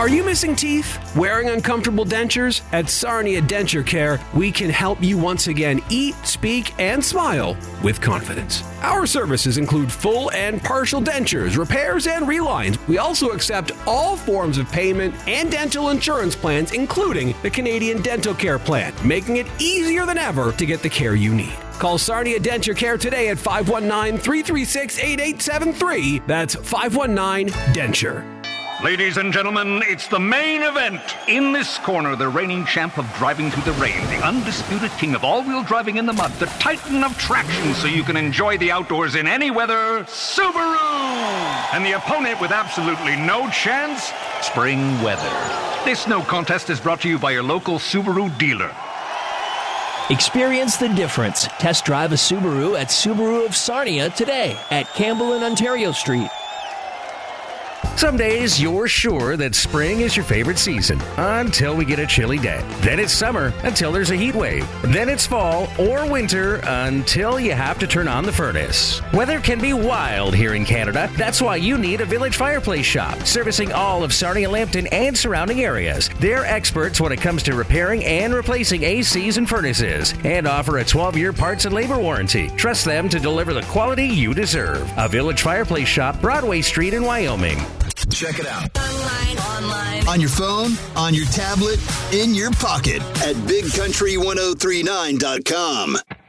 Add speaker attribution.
Speaker 1: Are you missing teeth? Wearing uncomfortable dentures? At Sarnia Denture Care, we can help you once again eat, speak, and smile with confidence. Our services include full and partial dentures, repairs, and relines. We also accept all forms of payment and dental insurance plans, including the Canadian Dental Care Plan, making it easier than ever to get the care you need. Call Sarnia Denture Care today at 519-336-8873. That's 519-DENTURE.
Speaker 2: Ladies and gentlemen, it's the main event. In this corner, the reigning champ of driving through the rain, the undisputed king of all-wheel driving in the mud, the titan of traction so you can enjoy the outdoors in any weather, Subaru! And the opponent with absolutely no chance, spring weather. This no contest is brought to you by your local Subaru dealer.
Speaker 3: Experience the difference. Test drive a Subaru at Subaru of Sarnia today at Campbell and Ontario Street.
Speaker 4: Some days you're sure that spring is your favorite season until we get a chilly day. Then it's summer until there's a heat wave. Then it's fall or winter until you have to turn on the furnace. Weather can be wild here in Canada. That's why you need a Village Fireplace Shop, servicing all of Sarnia, Lambton, and surrounding areas. They're experts when it comes to repairing and replacing ACs and furnaces, and offer a 12-year parts and labor warranty. Trust them to deliver the quality you deserve. A Village Fireplace Shop, Broadway Street in Wyoming.
Speaker 5: Check it out.
Speaker 6: Online.
Speaker 5: On your phone, on your tablet, in your pocket at BigCountry1039.com.